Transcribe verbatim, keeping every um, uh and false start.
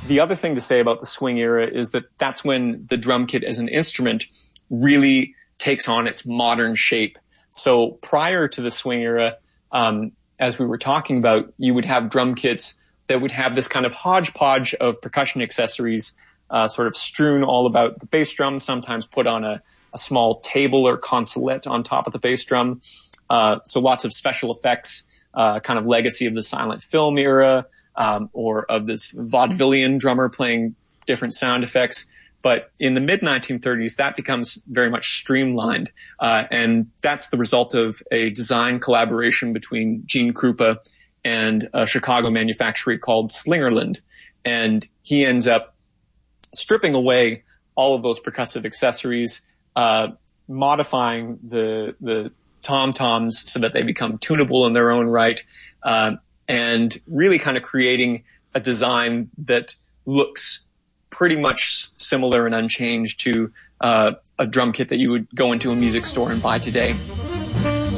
the other thing to say about the swing era is that that's when the drum kit as an instrument really takes on its modern shape. So prior to the swing era, um, as we were talking about, you would have drum kits that would have this kind of hodgepodge of percussion accessories uh, sort of strewn all about the bass drum, sometimes put on a, a small table or consolette on top of the bass drum. Uh, so lots of special effects, uh, kind of legacy of the silent film era, um, or of this vaudevillian drummer playing different sound effects. But in the mid nineteen thirties, that becomes very much streamlined. Uh, and that's the result of a design collaboration between Gene Krupa and a Chicago manufacturer called Slingerland. And he ends up stripping away all of those percussive accessories, uh, modifying the, the tom-toms so that they become tunable in their own right, uh, and really kind of creating a design that looks pretty much similar and unchanged to uh, a drum kit that you would go into a music store and buy today.